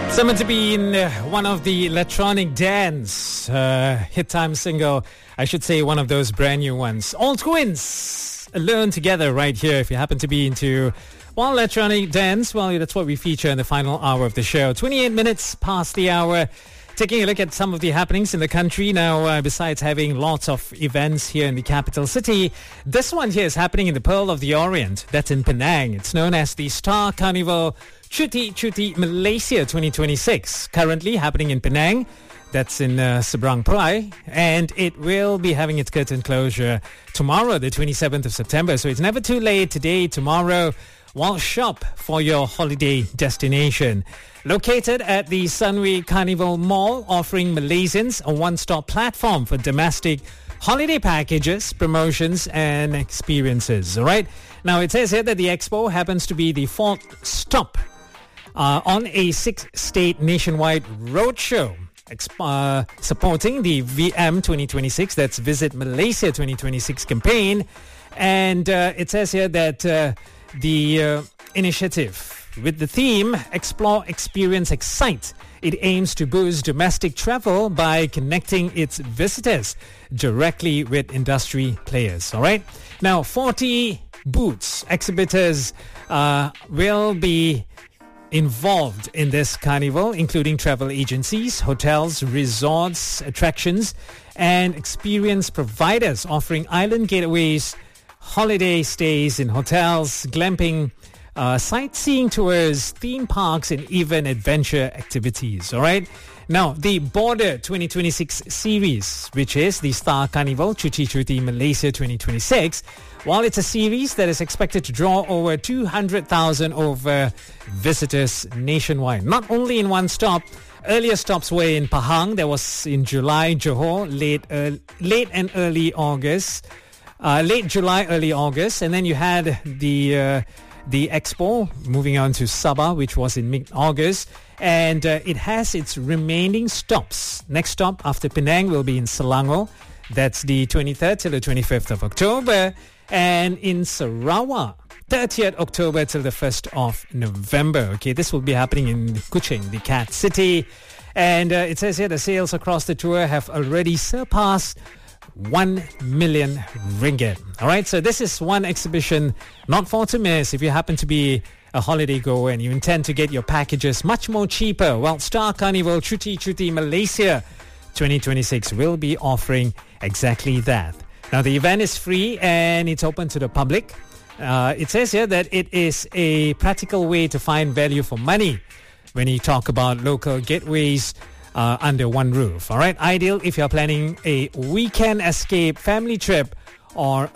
Summoned to be in one of the electronic dance hit time single, I should say one of those brand new ones. All Twins, Alone Together right here. If you happen to be into electronic dance, well, that's what we feature in the final hour of the show. 28 minutes past the hour. Taking a look at some of the happenings in the country now, besides having lots of events here in the capital city, this one here is happening in the Pearl of the Orient. That's in Penang. It's known as the Star Carnival Cuti Cuti Malaysia 2026. Currently happening in Penang. That's in Seberang Perai. And it will be having its curtain closure tomorrow, the 27th of September. So it's never too late today, tomorrow. Shop for your holiday destination. Located at the Sunway Carnival Mall, offering Malaysians a one-stop platform for domestic holiday packages, promotions and experiences. All right. Now, it says here that the expo happens to be the fourth stop on a 6-state nationwide roadshow supporting the VM 2026, that's Visit Malaysia 2026 campaign. And it says here that the initiative with the theme Explore, Experience, Excite. It aims to boost domestic travel by connecting its visitors directly with industry players. All right. Now, 40 booths, exhibitors will be involved in this carnival, including travel agencies, hotels, resorts, attractions, and experience providers offering island getaways, holiday stays in hotels, glamping, sightseeing tours, theme parks, and even adventure activities. All right. Now, the Border 2026 series, which is the Star Carnival Cuti Cuti Malaysia 2026, while it's a series that is expected to draw over 200,000 over visitors nationwide. Not only in one stop. Earlier stops were in Pahang. That was in July. Johor, late July, early August. And then you had the expo moving on to Sabah, which was in mid-August. And it has its remaining stops. Next stop after Penang will be in Selangor. That's the 23rd till the 25th of October. And in Sarawak, 30th October till the 1st of November. Okay, this will be happening in Kuching, the Cat City. And it says here the sales across the tour have already surpassed 1 million ringgit. All right, so this is one exhibition not for to miss if you happen to be a holiday goer and you intend to get your packages much more cheaper. Well, Star Carnival Cuti Cuti Malaysia 2026 will be offering exactly that. Now, the event is free and it's open to the public. It says here that it is a practical way to find value for money when you talk about local gateways under one roof. All right, ideal if you're planning a weekend escape, family trip, or